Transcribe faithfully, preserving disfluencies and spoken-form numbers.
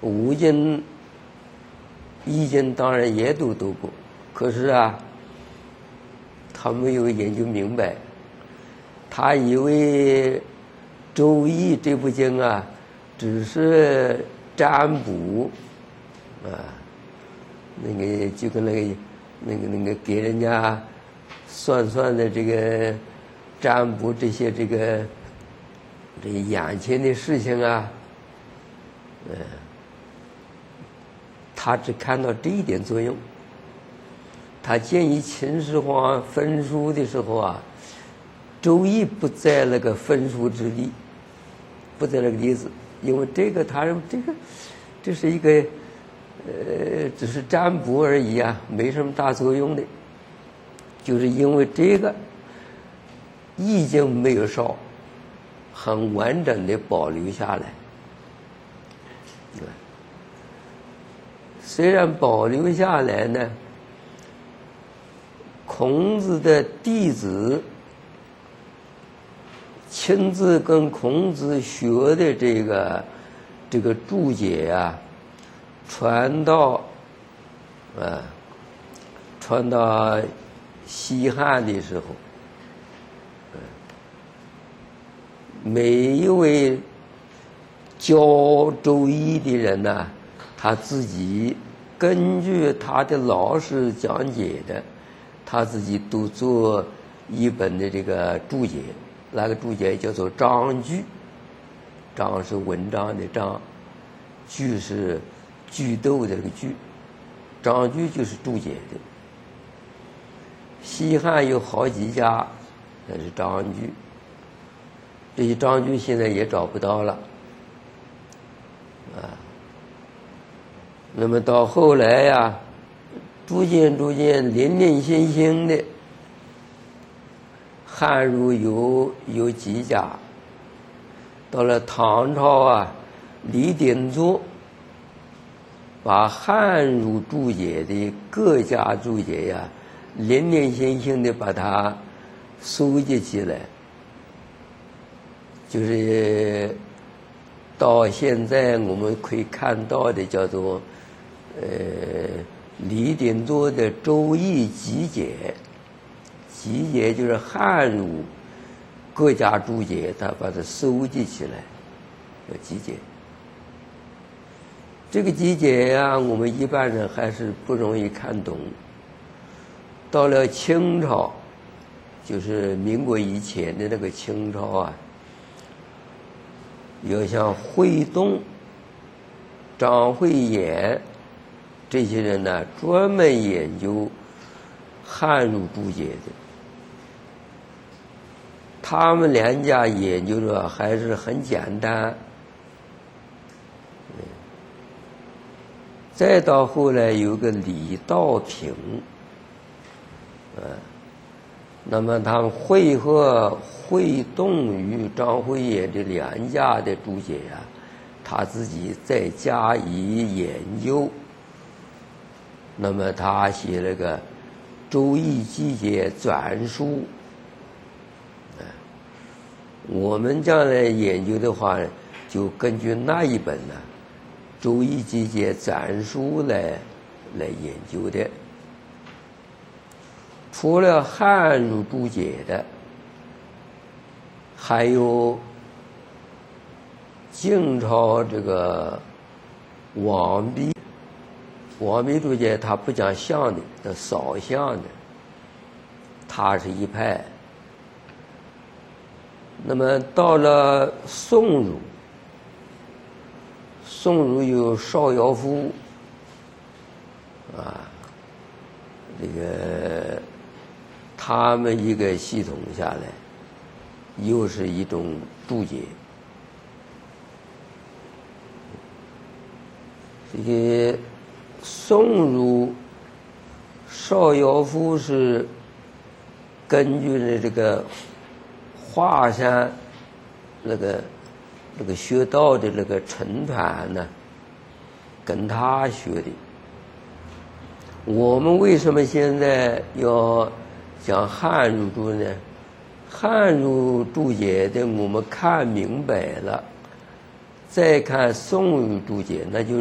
五经、易经当然也都读过，可是啊，他没有研究明白，他以为《周易》这部经啊，只是占卜啊，那个就跟那个那个那个给人家算算的这个占卜这些这个这眼前的事情啊，嗯，他只看到这一点作用。他建议秦始皇焚书的时候啊，《周易》不在那个焚书之列，不在那个例子，因为这个他认为这个这是一个呃，只是占卜而已啊，没什么大作用的。就是因为这个易经没有烧，很完整的保留下来。虽然保留下来呢，孔子的弟子亲自跟孔子学的这个这个注解啊，传到呃传到西汉的时候，每一位教《周易》的人呢、啊，他自己根据他的老师讲解的，他自己都做一本的这个注解，那个注解叫做章句，章是文章的章，句是句读的这个句，章句就是注解的。西汉有好几家，那是章句，这些章句现在也找不到了，啊。那么到后来呀，逐渐逐渐零零星星的，汉儒有有几家，到了唐朝啊，李典作把汉儒注解的各家注解呀，零零星星的把它收集起来，就是到现在我们可以看到的叫做呃李典作的《周易集解》，集解就是汉儒各家注解，他把它收集起来，叫集解。这个集解呀、啊，我们一般人还是不容易看懂。到了清朝，就是民国以前的那个清朝啊，有像惠东、张惠言这些人呢，专门研究汉儒注解的。他们两家研究的还是很简单。再到后来有个李道平，呃，那么他们会合惠东与张惠言这两家的注解啊，他自己再加以研究。那么他写了个《周易集解篆书》，呃，我们将来研究的话，就根据那一本呢，《周易集解篆书》来来研究的。除了汉儒注解的，还有晋朝这个王弼，王弼注解他不讲象的，他扫象的，他是一派。那么到了宋儒，宋儒有邵尧夫啊，这个他们一个系统下来，又是一种注解。这个宋儒邵尧夫是根据的这个华山那个那个学道的那个陈传呢，跟他学的。我们为什么现在要讲汉儒注呢？汉儒注解的我们看明白了，再看宋儒注解，那就